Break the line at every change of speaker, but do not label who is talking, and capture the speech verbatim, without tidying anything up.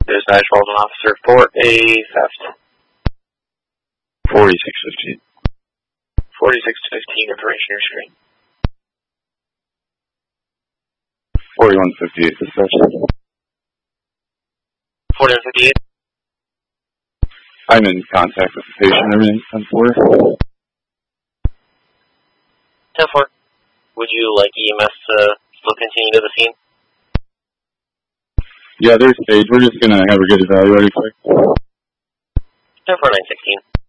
Dispatch calls an officer for a theft.
forty-six fifteen.
forty-six fifteen, information your screen.
forty-one fifty-eight, dispatch.
forty-one fifty-eight.
I'm in contact with the patient, everything's ten four.
ten four. Would you like E M S to still continue to the scene?
Yeah, there's stage. We're just gonna have her get evaluated quick.
ten four nine sixteen.